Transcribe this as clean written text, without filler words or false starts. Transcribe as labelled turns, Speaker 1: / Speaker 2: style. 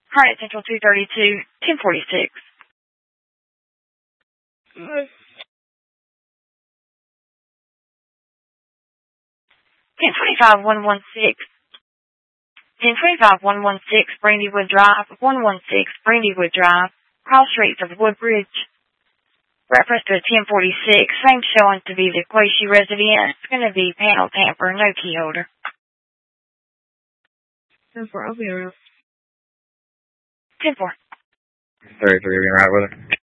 Speaker 1: Harnett Central 232, 1046. 1025, 116. 1025, 116, Brandywood Drive, 116, Brandywood Drive, cross streets of Woodbridge. Reference to 1046, same showing to be the Quashie resident. It's going to be panel tamper, no key holder.
Speaker 2: 10-4, I'll be around.
Speaker 1: 10-4.
Speaker 3: 33, being right with her.